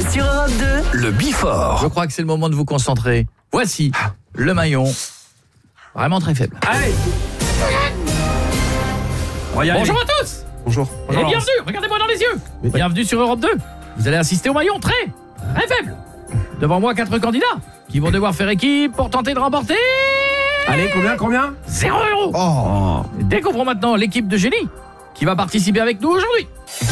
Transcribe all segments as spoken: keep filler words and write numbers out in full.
Et sur Europe deux, le Bifort. Je crois que c'est le moment de vous concentrer. Voici le maillon. Vraiment très faible. Allez. Bonjour à tous. Bonjour. Et bienvenue, regardez-moi dans les yeux. Oui. Bienvenue sur Europe deux. Vous allez assister au maillon très, très faible. Devant moi, quatre candidats qui vont devoir faire équipe pour tenter de remporter... Allez, combien, combien Zéro euro. Oh. Découvrons maintenant l'équipe de génie qui va participer avec nous aujourd'hui.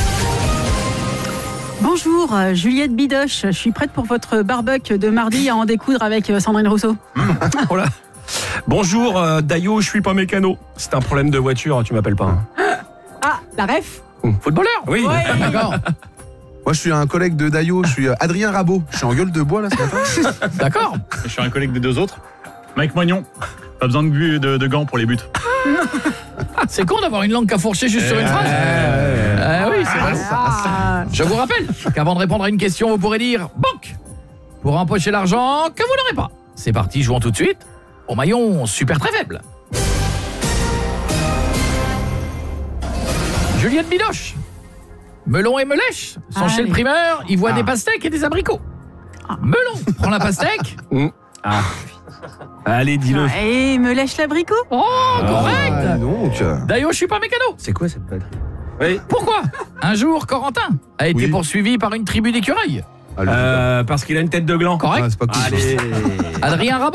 Bonjour, euh, Juliette Bidoche. Je suis prête pour votre barbecue de mardi à en découdre avec euh, Sandrine Rousseau. Mmh. Oh là. Bonjour, euh, Dayo, je suis pas mécano. C'est un problème de voiture, tu m'appelles pas. Hein. Ah, la ref Footballeur. Oui. Ouais. D'accord. Moi, je suis un collègue de Dayo, je suis Adrien Rabot. Je suis en gueule de bois, là, ce matin. D'accord. Je suis un collègue des deux autres. Mike Moignon. Pas besoin de, but, de, de gants pour les buts. C'est con d'avoir une langue qu'à fourcher juste sur une phrase. Ah oui, c'est vrai. Ah. Je vous rappelle qu'avant de répondre à une question, vous pourrez dire banque pour empocher l'argent que vous n'aurez pas. C'est parti, jouons tout de suite au maillon super très faible. Juliette Bidoche. Melon et Melèche sont Ah, chez oui. le primeur, ils voient Ah. des pastèques et des abricots. Ah. Melon prend la pastèque. Ah. Allez, dis-le. Et me lèche l'abricot. Oh, correct. Ah, donc. D'ailleurs, je suis pas mécano. C'est quoi cette batterie? Oui. Pourquoi un jour, Corentin a été Oui. poursuivi par une tribu d'écureuils. Ah, le- Euh, parce qu'il a une tête de gland. Correct. Ah, c'est pas cool. Allez. Adrien Rabot